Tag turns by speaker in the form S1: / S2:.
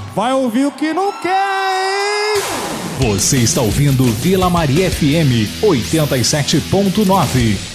S1: Vai ouvir o que não quer, hein?
S2: Você está ouvindo Vila Maria FM 87.9.